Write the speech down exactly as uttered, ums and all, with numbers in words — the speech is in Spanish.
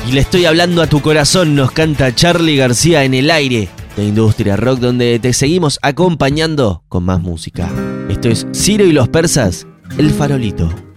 Y le estoy hablando a tu corazón, nos canta Charly García en el aire de Industria Rock, donde te seguimos acompañando con más música. Esto es Ciro y los Persas, El Farolito.